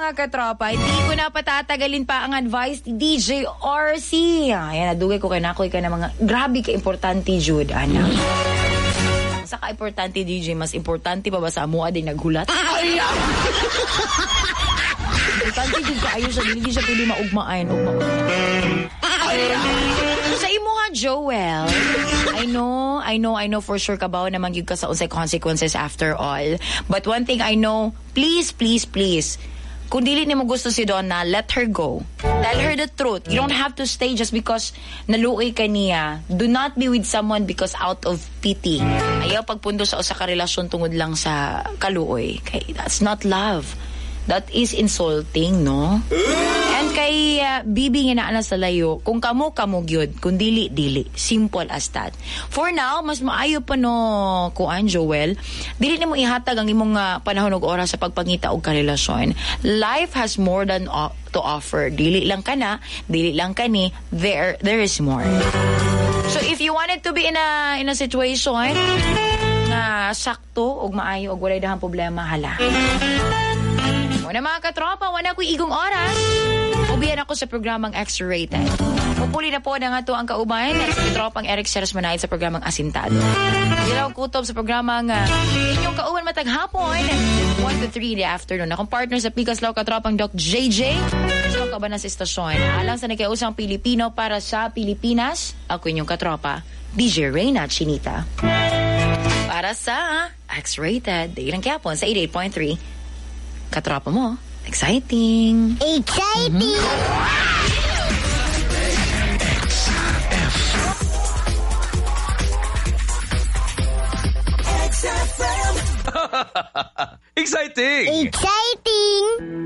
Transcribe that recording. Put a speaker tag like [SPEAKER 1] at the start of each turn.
[SPEAKER 1] mga katropa, hindi ko na patatagalin pa ang advice ni DJ RC. Ayan, nadugay ko kay nakoy ka na mga, grabe ka importante, Jude, anak. Sa ka-importante, DJ, mas importante pa ba sa amuha din naghulat? Importante, Jude, kaayo siya, hindi siya pwede maugmaan. Sa imo nga, Joel, I know for sure kabaw naman yun ka sa unsay consequences after all. But one thing I know, please, kung dili nimo gusto si Donna, let her go. Tell her the truth. You don't have to stay just because naluoy ka niya. Do not be with someone because out of pity. Ayaw pagpundo sa usa ka relasyon tungod lang sa kaluoy. Okay, that's not love. That is insulting, no? And kay Bibi nga naa sa layo, kung kamo gyud, kung dili. Simple as that. For now, mas maayo pa no kuan, Joel. Dili nimo ihatag ang imong panahon ug oras sa pagpangita og karelasyon. Life has more than to offer. Dili lang kana, dili lang kani, there is more. So if you wanted to be in a situation na sakto ug maayo ug walay dahang problema, hala. Una mga katropa, wala ko igong oras. Ubiyan ako sa programang X-Rated. Pupuli na po na nga to ang kauban sa katropang Eric Ceres Manay sa programang Asintado. Dilaw kutob sa programang inyong kauban mataghapon 1 to 3 in the afternoon. Akong partner sa Pikas Law katropang Doc JJ. Sa kauban sa istasyon. Alang sa nakiusang Pilipino para sa Pilipinas, ako inyong katropa, DJ Reyna Chinita. Para sa X-Rated, Dahilang Kiapon sa 88.3. Katropa mo, exciting.
[SPEAKER 2] Exciting!